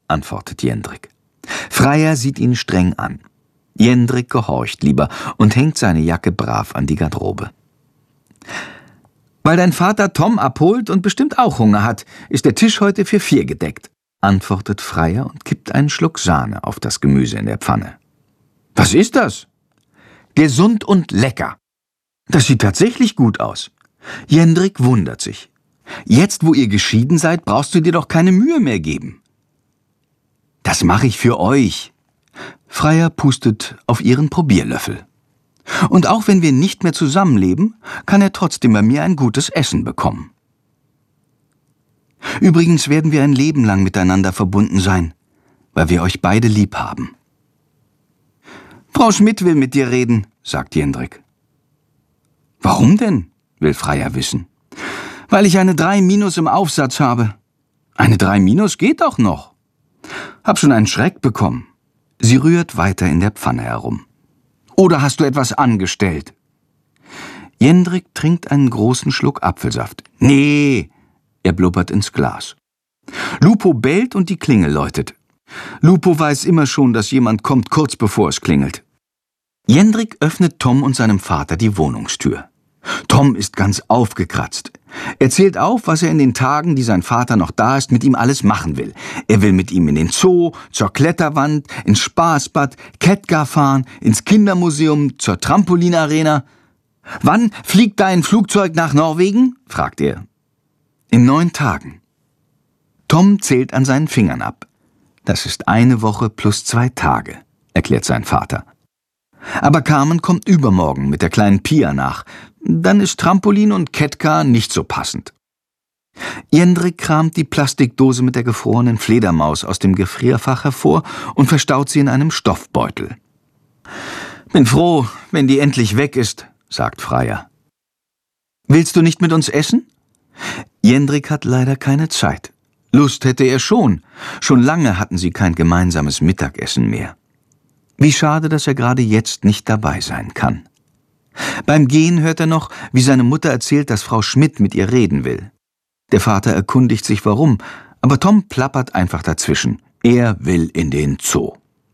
antwortet Jendrik. Freier sieht ihn streng an. Jendrik gehorcht lieber und hängt seine Jacke brav an die Garderobe. »Weil dein Vater Tom abholt und bestimmt auch Hunger hat, ist der Tisch heute für 4 gedeckt«, antwortet Freier und kippt einen Schluck Sahne auf das Gemüse in der Pfanne. »Was ist das?« »Gesund und lecker. Das sieht tatsächlich gut aus.« Jendrik wundert sich. »Jetzt, wo ihr geschieden seid, brauchst du dir doch keine Mühe mehr geben.« »Das mache ich für euch.« Freier pustet auf ihren Probierlöffel. »Und auch wenn wir nicht mehr zusammenleben, kann er trotzdem bei mir ein gutes Essen bekommen. Übrigens werden wir ein Leben lang miteinander verbunden sein, weil wir euch beide lieb haben.« »Frau Schmidt will mit dir reden«, sagt Jendrik. »Warum denn?«, will Freier wissen. »Weil ich eine 3- im Aufsatz habe.« »Eine 3- geht doch noch.« »Hab schon einen Schreck bekommen.« Sie rührt weiter in der Pfanne herum. »Oder hast du etwas angestellt?« Jendrik trinkt einen großen Schluck Apfelsaft. »Nee«, er blubbert ins Glas. Lupo bellt und die Klingel läutet. Lupo weiß immer schon, dass jemand kommt, kurz bevor es klingelt. Jendrik öffnet Tom und seinem Vater die Wohnungstür. Tom ist ganz aufgekratzt. Er zählt auf, was er in den Tagen, die sein Vater noch da ist, mit ihm alles machen will. Er will mit ihm in den Zoo, zur Kletterwand, ins Spaßbad, Kettgar fahren, ins Kindermuseum, zur Trampolinarena. »Wann fliegt dein Flugzeug nach Norwegen?« fragt er. »In 9 Tagen.« Tom zählt an seinen Fingern ab. »Das ist 1 Woche plus 2 Tage«, erklärt sein Vater. »Aber Carmen kommt übermorgen mit der kleinen Pia nach. Dann ist Trampolin und Kettgar nicht so passend.« Jendrik kramt die Plastikdose mit der gefrorenen Fledermaus aus dem Gefrierfach hervor und verstaut sie in einem Stoffbeutel. »Bin froh, wenn die endlich weg ist«, sagt Freier. »Willst du nicht mit uns essen?« Jendrik hat leider keine Zeit. Lust hätte er schon. Schon lange hatten sie kein gemeinsames Mittagessen mehr. Wie schade, dass er gerade jetzt nicht dabei sein kann. Beim Gehen hört er noch, wie seine Mutter erzählt, dass Frau Schmidt mit ihr reden will. Der Vater erkundigt sich warum, aber Tom plappert einfach dazwischen. Er will in den Zoo.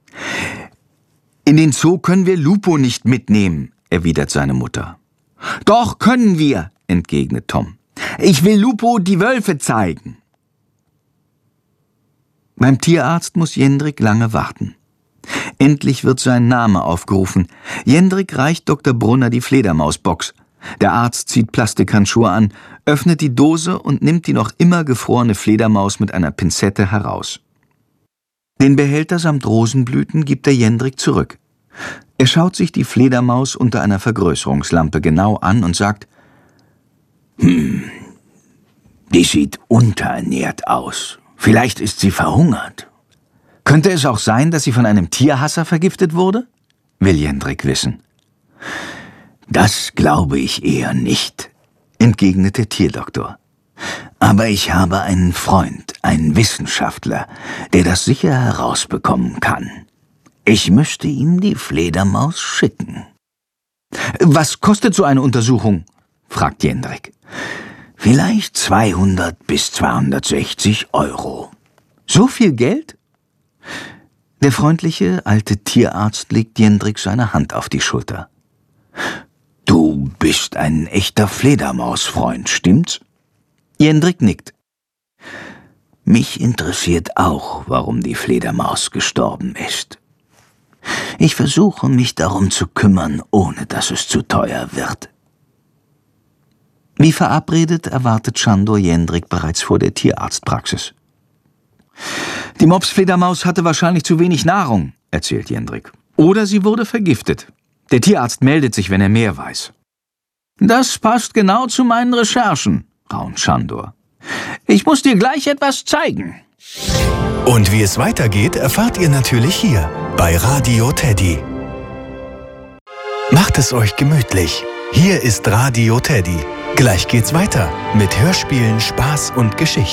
»In den Zoo können wir Lupo nicht mitnehmen«, erwidert seine Mutter. »Doch, können wir«, entgegnet Tom. »Ich will Lupo die Wölfe zeigen.« Beim Tierarzt muss Jendrik lange warten. Endlich wird sein Name aufgerufen. Jendrik reicht Dr. Brunner die Fledermausbox. Der Arzt zieht Plastikhandschuhe an, öffnet die Dose und nimmt die noch immer gefrorene Fledermaus mit einer Pinzette heraus. Den Behälter samt Rosenblüten gibt er Jendrik zurück. Er schaut sich die Fledermaus unter einer Vergrößerungslampe genau an und sagt: Die sieht unterernährt aus. Vielleicht ist sie verhungert. Könnte es auch sein, dass sie von einem Tierhasser vergiftet wurde? Will Jendrik wissen. Das glaube ich eher nicht, entgegnet der Tierdoktor. Aber ich habe einen Freund, einen Wissenschaftler, der das sicher herausbekommen kann. Ich müsste ihm die Fledermaus schicken. Was kostet so eine Untersuchung? Fragt Jendrik. Vielleicht 200 bis 260 Euro. So viel Geld? Der freundliche alte Tierarzt legt Jendrik seine Hand auf die Schulter. Du bist ein echter Fledermausfreund, stimmt's? Jendrik nickt. Mich interessiert auch, warum die Fledermaus gestorben ist. Ich versuche, mich darum zu kümmern, ohne dass es zu teuer wird. Wie verabredet erwartet Sándor Jendrik bereits vor der Tierarztpraxis. Die Mopsfledermaus hatte wahrscheinlich zu wenig Nahrung, erzählt Jendrik. Oder sie wurde vergiftet. Der Tierarzt meldet sich, wenn er mehr weiß. Das passt genau zu meinen Recherchen, raunt Sándor. Ich muss dir gleich etwas zeigen. Und wie es weitergeht, erfahrt ihr natürlich hier bei Radio Teddy. Macht es euch gemütlich. Hier ist Radio Teddy. Gleich geht's weiter mit Hörspielen, Spaß und Geschichten.